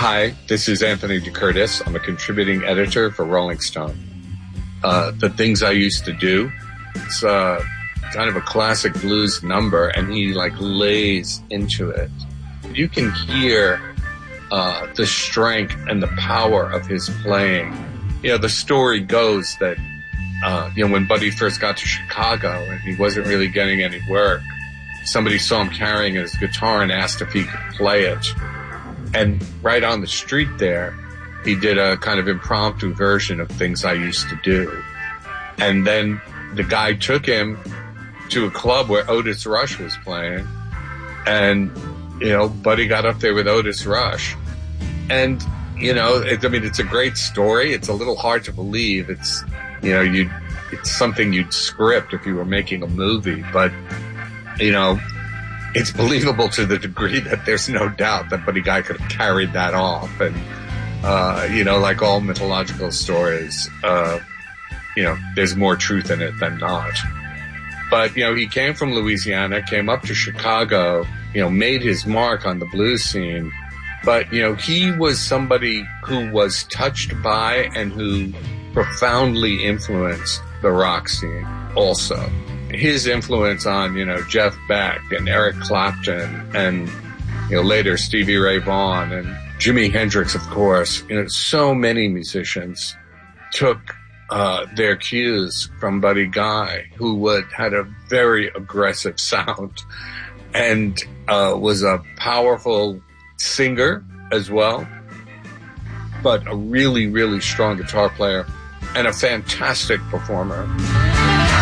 Hi, this is Anthony DeCurtis. I'm a contributing editor for Rolling Stone. The Things I Used to Do, it's kind of a classic blues number, and he lays into it. You can hear the strength and the power of his playing. The story goes that when Buddy first got to Chicago and he wasn't really getting any work, somebody saw him carrying his guitar and asked if he could play it. And right on the street there, he did a kind of impromptu version of Things I Used to Do. And then the guy took him to a club where Otis Rush was playing. And, Buddy got up there with Otis Rush. And, it's a great story. It's a little hard to believe. It's, it's something you'd script if you were making a movie. But, it's believable to the degree that there's no doubt that Buddy Guy could have carried that off. And, like all mythological stories, there's more truth in it than not. But, he came from Louisiana, came up to Chicago, made his mark on the blues scene. But, he was somebody who was touched by and who profoundly influenced the rock scene also. His influence on, Jeff Beck and Eric Clapton and, later Stevie Ray Vaughan and Jimi Hendrix, of course. So many musicians took their cues from Buddy Guy, who had a very aggressive sound and was a powerful singer as well, but a really, really strong guitar player and a fantastic performer.